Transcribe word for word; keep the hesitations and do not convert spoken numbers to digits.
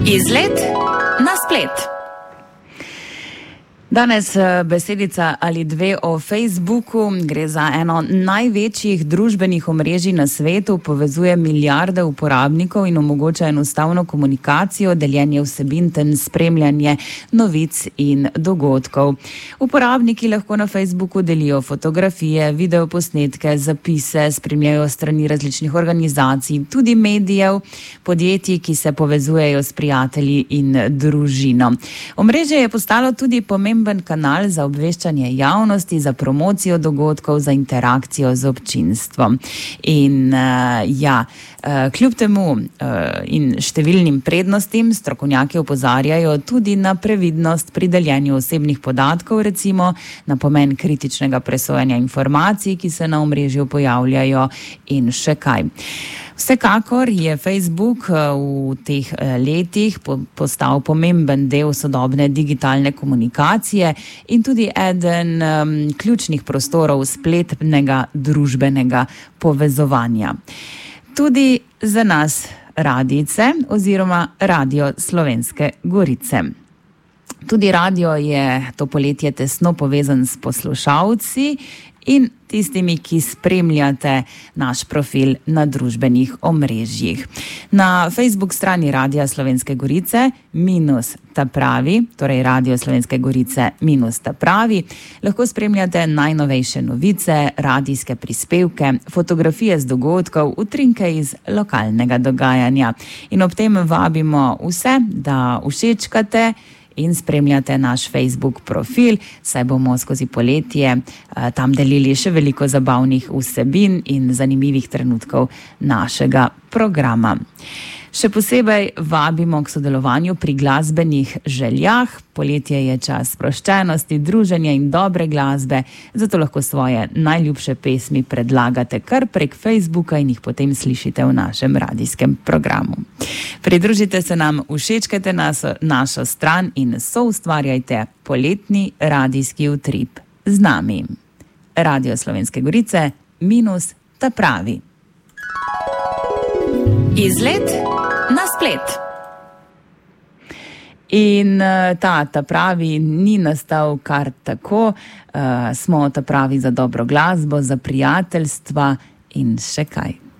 Izlet na splet. Danes besedica ali dve o Facebooku. Gre za eno največjih družbenih omrežij na svetu, povezuje milijarde uporabnikov in omogoča enostavno komunikacijo, deljenje vsebin ter spremljanje novic in dogodkov. Uporabniki lahko na Facebooku delijo fotografije, videoposnetke, zapise, spremljajo strani različnih organizacij, tudi medijev, podjetij, ki se povezujejo s prijatelji in družino. Omrežje je postalo tudi pomembno kanal za obveščanje javnosti, za promocijo dogodkov, za interakcijo z občinstvom. In uh, ja, uh, kljub temu uh, in številnim prednostim strokovnjaki opozarjajo tudi na previdnost pri deljenju osebnih podatkov, recimo na pomen kritičnega presojanja informacij, ki se na omrežju pojavljajo in še kaj. Vsekakor je Facebook v teh letih postal pomemben del sodobne digitalne komunikacije in tudi eden um, ključnih prostorov spletnega družbenega povezovanja. Tudi za nas radijce oziroma Radio Slovenske Gorice. Tudi radio je to poletje tesno povezan s poslušalci in tistimi, ki spremljate naš profil na družbenih omrežjih. Na Facebook strani Radia Slovenske Gorice minus ta pravi, torej Radio Slovenske Gorice minus ta pravi, lahko spremljate najnovejše novice, radijske prispevke, fotografije z dogodkov, utrinke iz lokalnega dogajanja. In ob tem vabimo vse, da všečkate in spremljate naš Facebook profil, saj bomo skozi poletje uh, tam delili še veliko zabavnih vsebin in zanimivih trenutkov našega programa. Še posebej vabimo k sodelovanju pri glasbenih željah. Poletje je čas sproščenosti, druženja in dobre glasbe, zato lahko svoje najljubše pesmi predlagate kar prek Facebooka in jih potem slišite v našem radijskem programu. Pridružite se nam, všečkajte našo, našo stran in soustvarjajte poletni radijski utrip z nami. Radio Slovenske Gorice minus ta pravi. Izlet na splet. In ta, ta pravi ni nastal kar tako. Uh, smo ta pravi za dobro glasbo, za prijateljstva in še kaj.